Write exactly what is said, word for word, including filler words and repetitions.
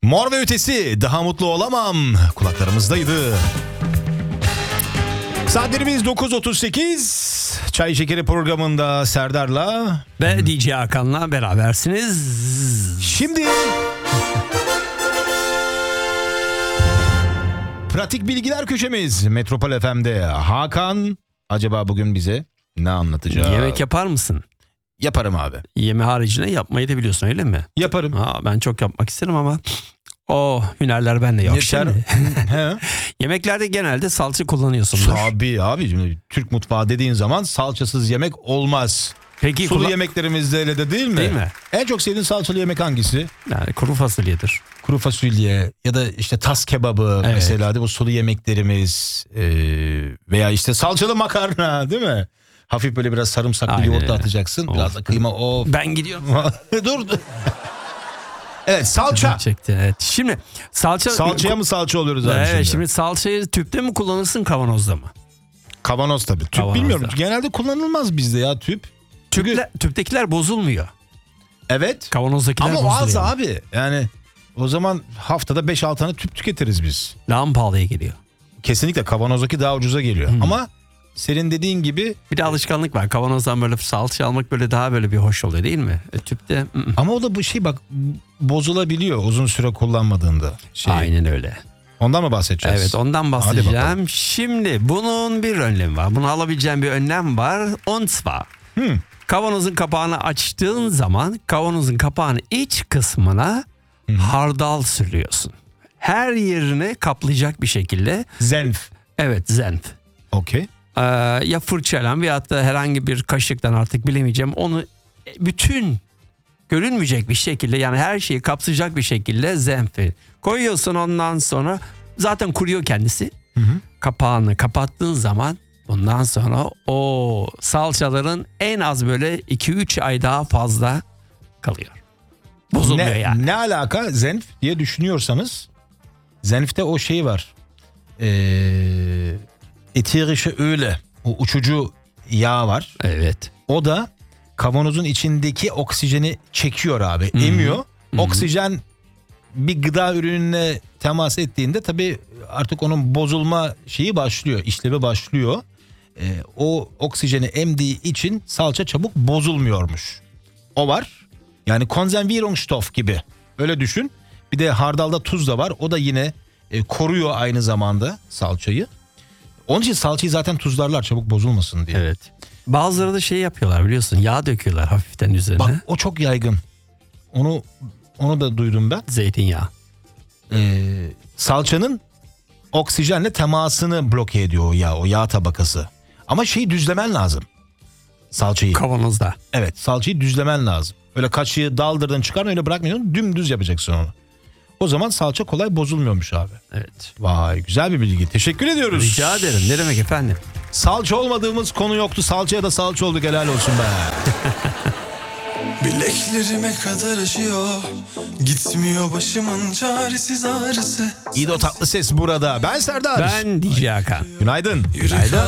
Mor ve Ötesi, daha mutlu olamam kulaklarımızdaydı. Saatlerimiz dokuz otuz sekiz. Çay Şekeri programında Serdar'la ve D J Hakan'la berabersiniz. Şimdi pratik bilgiler köşemiz Metropol F M'de. Hakan acaba bugün bize ne anlatacak? Yemek yapar mısın? Yaparım abi. Yeme haricinde yapmayı da biliyorsun, öyle mi? Yaparım. Ha, ben çok yapmak isterim ama o hünerler bende yok. Yeter. He. Yemeklerde genelde salça kullanıyorsundur. Tabii abi. Şimdi Türk mutfağı dediğin zaman salçasız yemek olmaz. Peki sulu kullan- yemeklerimizde öyle de değil mi? Değil mi? En çok sevdiğin salçalı yemek hangisi? Yani kuru fasulyedir. Kuru fasulye ya da işte tas kebabı Evet. mesela, değil mi? Bu sulu yemeklerimiz ee, veya işte salçalı makarna, değil mi? Hafif böyle biraz sarımsaklı Aynen yoğurtla öyle. atacaksın. Of. Biraz da kıyma. Of. Ben gidiyorum. Dur. Evet, salça. Çekti, evet. Şimdi salça... Salçaya mı salça oluyoruz abi Evet, şimdi? şimdi salçayı tüpte mi kullanırsın, kavanozda mı? Kavanoz tabii. Tüp Kavanozda. bilmiyorum. Genelde kullanılmaz bizde ya tüp. Çünkü Tüple, tüptekiler bozulmuyor. evet. Kavanozdakiler Ama bozuluyor. az abi. Yani o zaman haftada beş altı tane tüp tüketiriz biz. Daha mı pahalıya geliyor? Kesinlikle kavanozdaki daha ucuza geliyor. Hmm. Ama senin dediğin gibi, Bir de alışkanlık var. Kavanozdan böyle salça almak böyle daha böyle bir hoş oluyor, değil mi? E, tüpte... ı-ı. ama o da bu şey bak, bozulabiliyor uzun süre kullanmadığında. Şey, Aynen öyle. ondan mı bahsedeceğiz? Evet, ondan Hadi bahsedeceğim. bakalım. Şimdi bunun bir önlemi var. Bunu alabileceğin bir önlem var. Und zwar. Hmm. Kavanozun kapağını açtığın zaman kavanozun kapağının iç kısmına hardal sürüyorsun. Her yerini kaplayacak bir şekilde. Zenf. Evet, zenf. Okey. Ee, ya fırçayla veyahut da herhangi bir kaşıktan, artık bilemeyeceğim. Onu bütün görünmeyecek bir şekilde, yani her şeyi kapsayacak bir şekilde zenfi koyuyorsun. Ondan sonra zaten kuruyor kendisi. Hı hı. Kapağını kapattığın zaman bundan sonra o salçaların en az böyle iki üç ay daha fazla kalıyor. Bozulmuyor Ne, yani. ne alaka zenf diye düşünüyorsanız, zenfte o şey var. Ee, eterische öyle. O uçucu yağ var. Evet. O da kavanozun içindeki oksijeni çekiyor abi. Emiyor. Hı-hı. Oksijen bir gıda ürününe temas ettiğinde tabii artık onun bozulma şeyi başlıyor. İşlevi başlıyor. Ee, o oksijeni emdiği için salça çabuk bozulmuyormuş. O var. Yani Konservierungsstoff gibi. Öyle düşün. Bir de hardalda tuz da var. O da yine e, koruyor aynı zamanda salçayı. Onun için salçayı zaten tuzlarlar çabuk bozulmasın diye. Evet. Bazıları da şey yapıyorlar, biliyorsun, yağ döküyorlar hafiften üzerine. Bak o çok yaygın. Onu onu da duydum ben. Zeytinyağı. Ee, salçanın oksijenle temasını bloke ediyor o yağ, o yağ tabakası. Ama şeyi düzlemen lazım. Salçayı. Kavanozda. Evet, salçayı düzlemen lazım. Öyle kaşığı daldırdın çıkar, öyle bırakmıyorsun, dümdüz yapacaksın onu. O zaman salça kolay bozulmuyormuş abi. Evet. Vay, güzel bir bilgi. Teşekkür ediyoruz. Rica ederim. Ne demek efendim? Salça olmadığımız konu yoktu. Salçaya da salça olduk, helal olsun be. Bileklerime kadar aşıyor, gitmiyor başımın çaresiz ağrısı. İdo Tatlıses burada. Ben Serdar. Ben D J Hakan. Günaydın. Günaydın.